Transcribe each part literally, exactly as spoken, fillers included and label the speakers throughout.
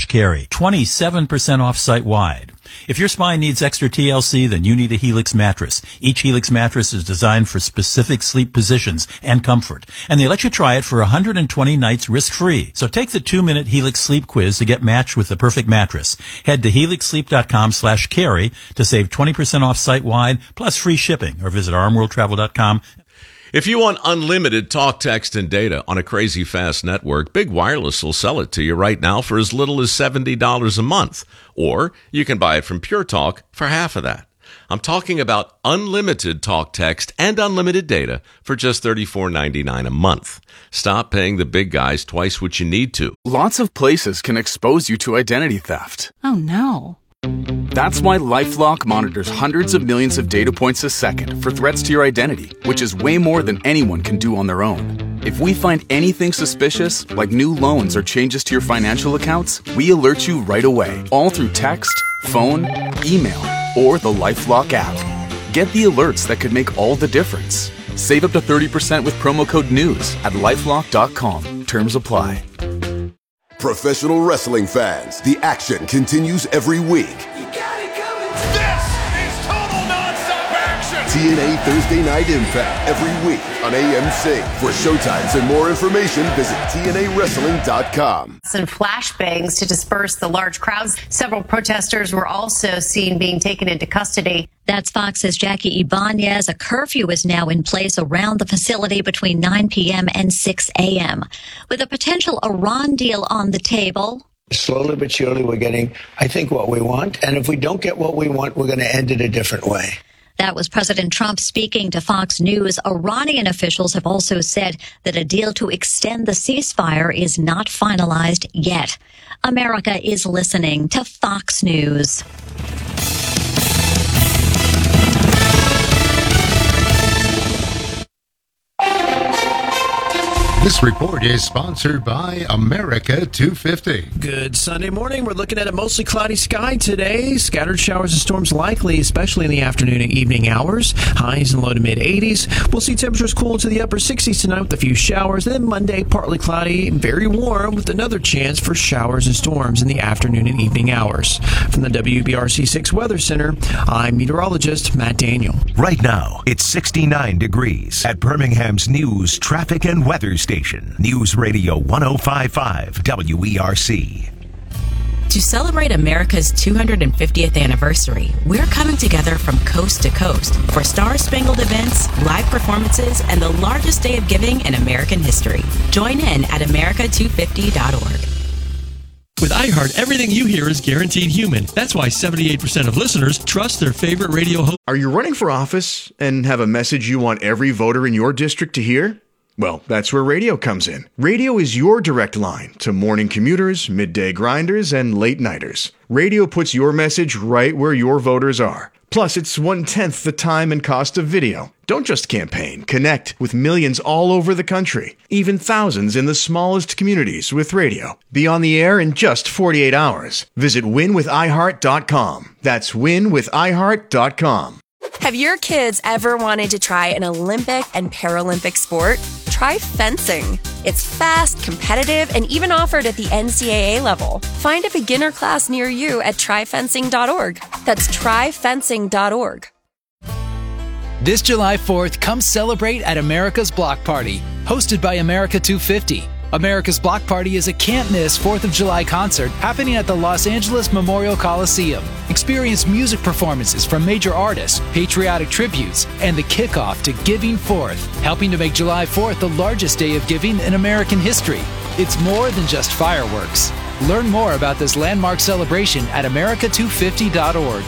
Speaker 1: carry. twenty-seven percent off site-wide. If your spine needs extra T L C, then you need a Helix mattress. Each Helix mattress is designed for specific sleep positions and comfort. And they let you try it for one hundred twenty nights risk-free. So take the two-minute Helix sleep quiz to get matched with the perfect mattress. Head to helix sleep dot com slash carry to save twenty percent off site-wide, plus free shipping, or visit arm world travel dot com.
Speaker 2: If you want unlimited talk, text, and data on a crazy fast network, Big Wireless will sell it to you right now for as little as seventy dollars a month. Or you can buy it from Pure Talk for half of that. I'm talking about unlimited talk, text, and unlimited data for just thirty-four ninety-nine a month. Stop paying the big guys twice what you need to.
Speaker 3: Lots of places can expose you to identity theft.
Speaker 4: Oh, no.
Speaker 3: That's why LifeLock monitors hundreds of millions of data points a second for threats to your identity, which is way more than anyone can do on their own. If we find anything suspicious, like new loans or changes to your financial accounts, we alert you right away, all through text, phone, email, or the LifeLock app. Get the alerts that could make all the difference. Save up to thirty percent with promo code NEWS at lifelock dot com. Terms apply.
Speaker 5: Professional wrestling fans, the action continues every week.
Speaker 6: You got it coming. This is total nonstop action.
Speaker 5: T N A Thursday Night Impact every week on A M C. For showtimes and more information, visit T N A wrestling dot com.
Speaker 7: And flashbangs to disperse the large crowds. Several protesters were also seen being taken into custody.
Speaker 8: That's Fox's Jackie Ibanez. A curfew is now in place around the facility between nine p.m. and six a.m. With a potential Iran deal on the table.
Speaker 9: Slowly but surely, we're getting, I think, what we want. And if we don't get what we want, we're going to end it a different way.
Speaker 8: That was President Trump speaking to Fox News. Iranian officials have also said that a deal to extend the ceasefire is not finalized yet. America is listening to Fox News.
Speaker 10: This report is sponsored by America two fifty.
Speaker 11: Good Sunday morning. We're looking at a mostly cloudy sky today. Scattered showers and storms likely, especially in the afternoon and evening hours. Highs in low to mid eighties. We'll see temperatures cool to the upper sixties tonight with a few showers. And then Monday, partly cloudy and very warm with another chance for showers and storms in the afternoon and evening hours. From the W B R C six Weather Center, I'm meteorologist Matt Daniel.
Speaker 12: Right now, it's sixty-nine degrees at Birmingham's News, Traffic, and Weather Station. News Radio one oh five point five W E R C.
Speaker 13: To celebrate America's two hundred fiftieth anniversary, we're coming together from coast to coast for star-spangled events, live performances, and the largest day of giving in American history. Join in at america two fifty dot org.
Speaker 14: With iHeart, everything you hear is guaranteed human. That's why seventy-eight percent of listeners trust their favorite radio host.
Speaker 15: Are you running for office and have a message you want every voter in your district to hear? Well, that's where radio comes in. Radio is your direct line to morning commuters, midday grinders, and late nighters. Radio puts your message right where your voters are. Plus, it's one-tenth the time and cost of video. Don't just campaign. Connect with millions all over the country, even thousands in the smallest communities with radio. Be on the air in just forty-eight hours. Visit win with i heart dot com. That's win with i heart dot com.
Speaker 16: Have your kids ever wanted to try an Olympic and Paralympic sport? Try fencing. It's fast, competitive, and even offered at the N C double A level. Find a beginner class near you at try fencing dot org. That's try fencing dot org.
Speaker 17: This July fourth, come celebrate at America's Block Party, hosted by America two fifty. America's Block Party is a can't-miss fourth of July concert happening at the Los Angeles Memorial Coliseum. Experience music performances from major artists, patriotic tributes, and the kickoff to Giving Fourth, helping to make July fourth the largest day of giving in American history. It's more than just fireworks. Learn more about this landmark celebration at america two fifty dot org.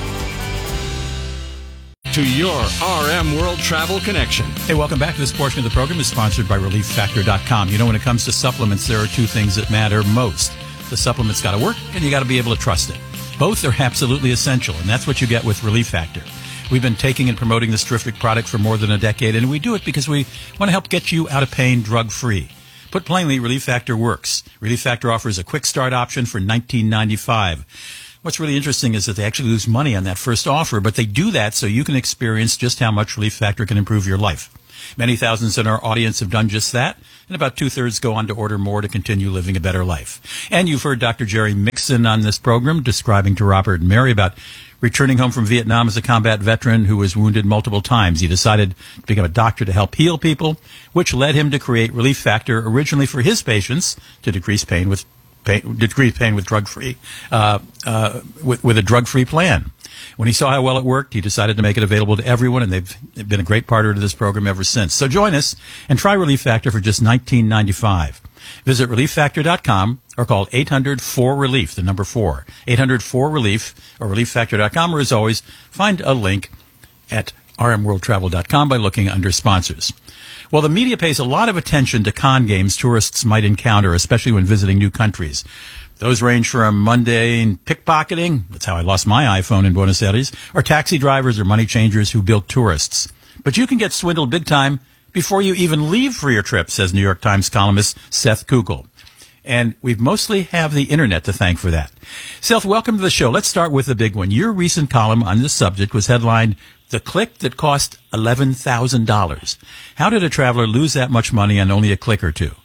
Speaker 18: To your R M World Travel Connection.
Speaker 1: Hey, welcome back. This portion of the program is sponsored by relief factor dot com. You know, when it comes to supplements, there are two things that matter most. The supplement's got to work, and you got to be able to trust it. Both are absolutely essential, and that's what you get with Relief Factor. We've been taking and promoting this terrific product for more than a decade, and we do it because we want to help get you out of pain drug-free. Put plainly, Relief Factor works. Relief Factor offers a quick start option for nineteen ninety-five dollars. What's really interesting is that they actually lose money on that first offer, but they do that so you can experience just how much Relief Factor can improve your life. Many thousands in our audience have done just that, and about two-thirds go on to order more to continue living a better life. And you've heard Doctor Jerry Mix Nixon on this program, describing to Robert and Mary about returning home from Vietnam as a combat veteran who was wounded multiple times. He decided to become a doctor to help heal people, which led him to create Relief Factor originally for his patients to decrease pain with pain, decrease pain with drug-free, uh, uh, with, with a drug-free plan. When he saw how well it worked, he decided to make it available to everyone, and they've been a great partner to this program ever since. So join us and try Relief Factor for just nineteen ninety-five. Visit relief factor dot com or call eight hundred four relief, the number four, eight hundred four relief, or relief factor dot com, or as always, find a link at r m world travel dot com by looking under sponsors. Well, the media pays a lot of attention to con games tourists might encounter, especially when visiting new countries. Those range from mundane pickpocketing, that's how I lost my iPhone in Buenos Aires, or taxi drivers or money changers who bilk tourists. But you can get swindled big time before you even leave for your trip, says New York Times columnist Seth Kugel. And we mostly have the internet to thank for that. Seth, welcome to the show. Let's start with the big one. Your recent column on this subject was headlined, "The Click That Cost eleven thousand dollars. How did a traveler lose that much money on only a click or two?"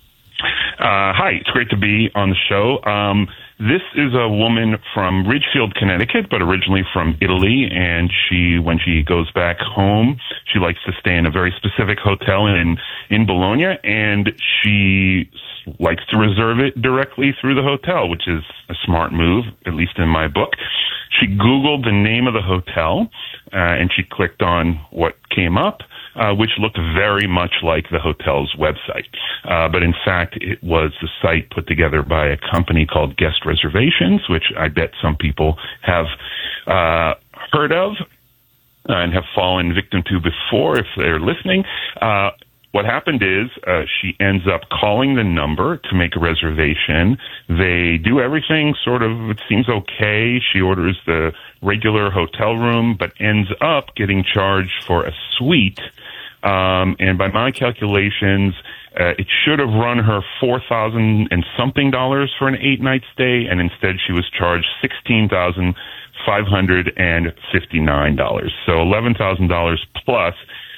Speaker 4: Uh, hi, it's great to be on the show. Um, this is a woman from Ridgefield, Connecticut, but originally from Italy, and she, when she goes back home, she likes to stay in a very specific hotel in, in Bologna, and she likes to reserve it directly through the hotel, which is a smart move, at least in my book. She Googled the name of the hotel, uh, and she clicked on what came up, Uh, which looked very much like the hotel's website. Uh, but in fact, it was the site put together by a company called Guest Reservations, which I bet some people have uh, heard of and have fallen victim to before if they're listening. Uh, what happened is uh, she ends up calling the number to make a reservation. They do everything sort of, it seems okay. She orders the regular hotel room, but ends up getting charged for a suite. Um, and by my calculations, uh, it should have run her four thousand and something dollars for an eight night stay, and instead she was charged sixteen thousand five hundred and fifty nine dollars. So eleven thousand dollars plus,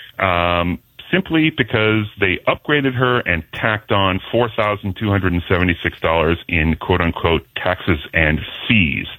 Speaker 4: um, simply because they upgraded her and tacked on four thousand two hundred and seventy six dollars in quote unquote taxes and fees.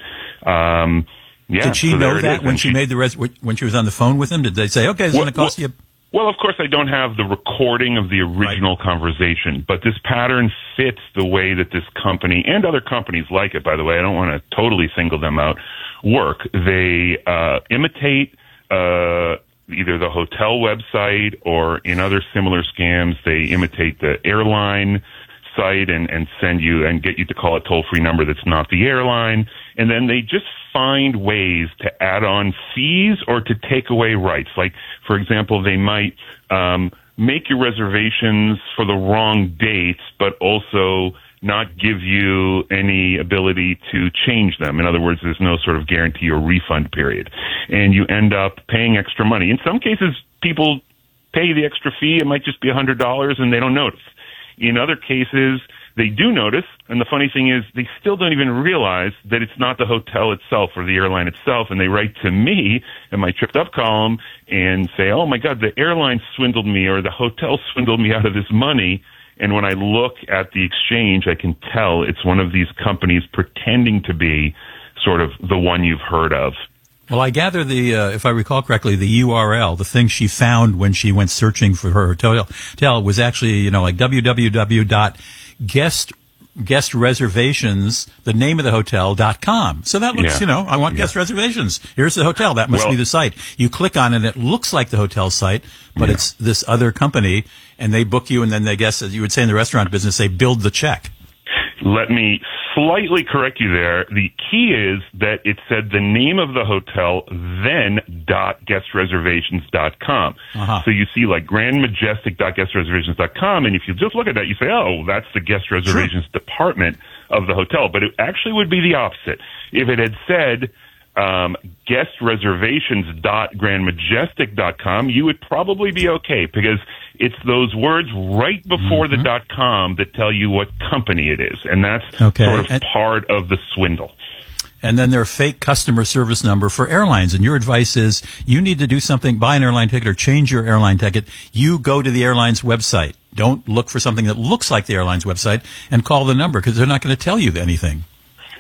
Speaker 4: Um, yeah.
Speaker 1: Did she
Speaker 4: so
Speaker 1: know that when
Speaker 4: and
Speaker 1: she made the res- when she was on the phone with him? Did they say, "Okay, it's
Speaker 4: well,
Speaker 1: going to cost
Speaker 4: well,
Speaker 1: you"?
Speaker 4: Well, of course, I don't have the recording of the original right. conversation, but this pattern fits the way that this company and other companies like it, by the way, I don't want to totally single them out, work. They uh, imitate uh, either the hotel website or in other similar scams, they imitate the airline site and, and send you and get you to call a toll-free number that's not the airline. And then they just find ways to add on fees or to take away rights. Like, for example, they might um, make your reservations for the wrong dates, but also not give you any ability to change them. In other words, there's no sort of guarantee or refund period. And you end up paying extra money. In some cases, people pay the extra fee. It might just be one hundred dollars and they don't notice. In other cases, they do notice, and the funny thing is they still don't even realize that it's not the hotel itself or the airline itself, and they write to me in my tripped up column and say, "Oh my God, the airline swindled me or the hotel swindled me out of this money." And when I look at the exchange, I can tell it's one of these companies pretending to be sort of the one you've heard of.
Speaker 1: Well, I gather the, uh, if I recall correctly, the U R L, the thing she found when she went searching for her hotel, hotel was actually, you know, like www dot guest guest reservations, the name of the hotel dot com. So that looks,
Speaker 4: yeah.
Speaker 1: you know, I want yeah. guest reservations. Here's the hotel. That must
Speaker 4: well,
Speaker 1: be the site. You click on it, and it looks like the hotel site, but yeah. it's this other company, and they book you, and then they guess, as you would say in the restaurant business, they build the check.
Speaker 4: Let me slightly correct you there. The key is that it said the name of the hotel, then dot guest reservations dot com. Uh-huh. So you see like Grand Majestic dot guest reservations dot com, and if you just look at that, you say, oh, that's the guest reservations sure. department of the hotel. But it actually would be the opposite. If it had said um, guest reservations dot grand majestic dot com, you would probably be okay, because it's those words right before mm-hmm. the .com that tell you what company it is, and that's
Speaker 1: okay.
Speaker 4: sort of
Speaker 1: and,
Speaker 4: part of the swindle.
Speaker 1: And then their fake customer service number for airlines. And your advice is you need to do something, buy an airline ticket or change your airline ticket. You go to the airline's website. Don't look for something that looks like the airline's website and call the number, because they're not going to tell you anything.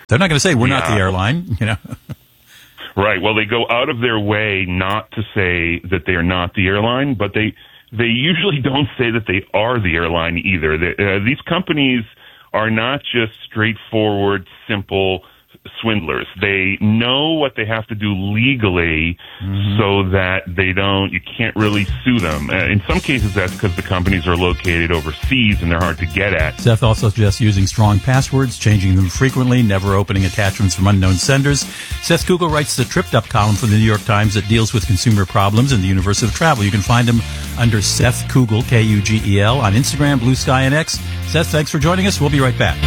Speaker 1: They're not going to say, we're
Speaker 4: Yeah.
Speaker 1: not the airline, you know.
Speaker 4: Right. Well, they go out of their way not to say that they are not the airline, but they they usually don't say that they are the airline either. They, uh, these companies are not just straightforward, simple swindlers. They know what they have to do legally mm-hmm. so that they don't, you can't really sue them. Uh, in some cases, that's because the companies are located overseas and they're hard to get at.
Speaker 1: Seth also suggests using strong passwords, changing them frequently, never opening attachments from unknown senders. Seth Kugel writes the Tripped Up column for the New York Times that deals with consumer problems in the universe of travel. You can find him under Seth Kugel, K U G E L, on Instagram, Blue Sky, and X. Seth, thanks for joining us. We'll be right back.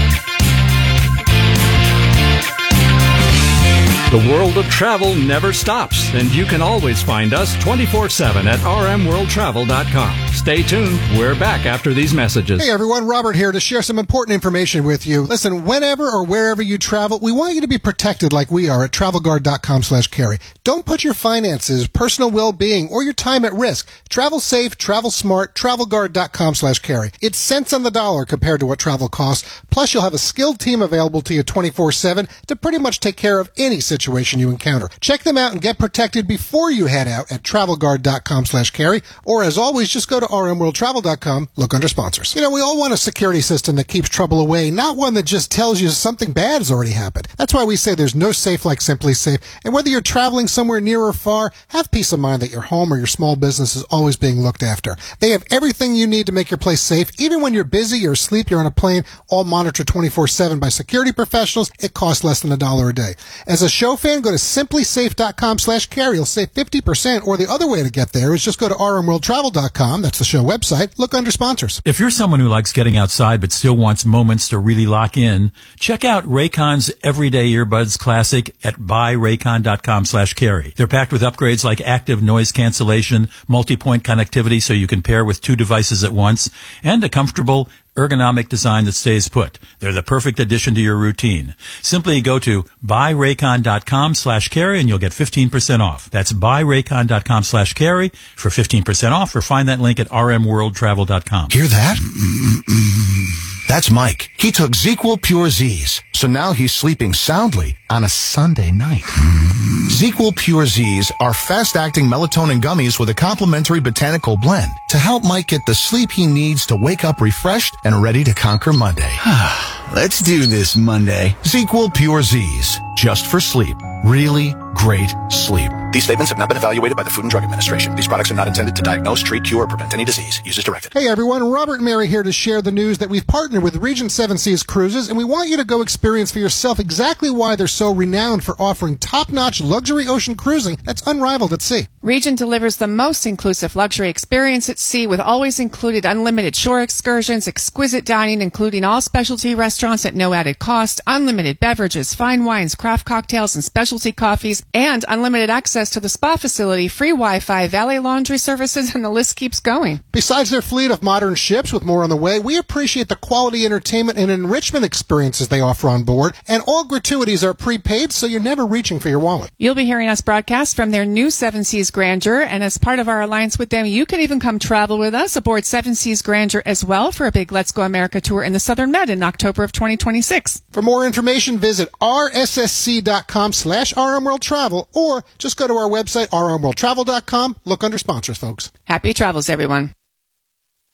Speaker 18: The world of travel never stops, and you can always find us twenty-four seven at r m world travel dot com. Stay tuned. We're back after these messages.
Speaker 19: Hey everyone, Robert here to share some important information with you. Listen, whenever or wherever you travel, we want you to be protected like we are at travel guard dot com slash carry. Don't put your finances, personal well-being, or your time at risk. Travel safe, travel smart, travel guard dot com slash carry. It's cents on the dollar compared to what travel costs. Plus, you'll have a skilled team available to you twenty-four seven to pretty much take care of any situation you encounter. Check them out and get protected before you head out at travel guard dot com slash carry, or as always, just go to r m world travel dot com, look under sponsors. You know, we all want a security system that keeps trouble away, not one that just tells you something bad has already happened. That's why we say there's no safe like Simply Safe, and whether you're traveling somewhere near or far, have peace of mind that your home or your small business is always being looked after. They have everything you need to make your place safe. Even when you're busy, you're asleep, you're on a plane, all monitored twenty-four seven by security professionals. It costs less than a dollar a day. As a show fan, go to simply safe dot com slash carry. You'll save fifty percent, or the other way to get there is just go to r m world travel dot com. That's the show website. Look under sponsors.
Speaker 1: If you're someone who likes getting outside but still wants moments to really lock in, check out Raycon's Everyday Earbuds Classic at buy raycon dot com slash carry. They're packed with upgrades like active noise cancellation, multi-point connectivity so you can pair with two devices at once, and a comfortable ergonomic design that stays put. They're the perfect addition to your routine. Simply go to buy raycon dot com slash carry and you'll get fifteen percent off. That's buy raycon dot com slash carry for fifteen percent off, or find that link at r m world travel dot com.
Speaker 20: Hear that? That's Mike. He took ZzzQuil Pure Z's, so now he's sleeping soundly on a Sunday night. ZzzQuil Pure Z's are fast-acting melatonin gummies with a complementary botanical blend to help Mike get the sleep he needs to wake up refreshed and ready to conquer Monday.
Speaker 21: Let's do this Monday.
Speaker 20: ZzzQuil Pure Z's, just for sleep. Really great sleep. These statements have not been evaluated by the Food and Drug Administration. These products are not intended to diagnose, treat, cure, or prevent any disease. Use as directed.
Speaker 19: Hey everyone, Robert and Mary here to share the news that we've partnered with Regent Seven Seas Cruises, and we want you to go experience for yourself exactly why they're so renowned for offering top-notch luxury ocean cruising that's unrivaled at sea.
Speaker 22: Regent delivers the most inclusive luxury experience at sea with always included unlimited shore excursions, exquisite dining, including all specialty restaurants at no added cost, unlimited beverages, fine wines, craft cocktails, and specialty coffees, and unlimited access to the spa facility, free Wi-Fi, valet laundry services, and the list keeps going.
Speaker 19: Besides their fleet of modern ships with more on the way, we appreciate the quality entertainment and enrichment experiences they offer on board, and all gratuities are prepaid, so you're never reaching for your wallet.
Speaker 22: You'll be hearing us broadcast from their new Seven Seas Grandeur, and as part of our alliance with them, you can even come travel with us aboard Seven Seas Grandeur as well for a big Let's Go America tour in the Southern Med in October of twenty twenty-six.
Speaker 19: For more information, visit r s s c dot com slash r m world travel, or just go to our website, r m world travel dot com. Look under sponsors, folks.
Speaker 22: Happy travels, everyone.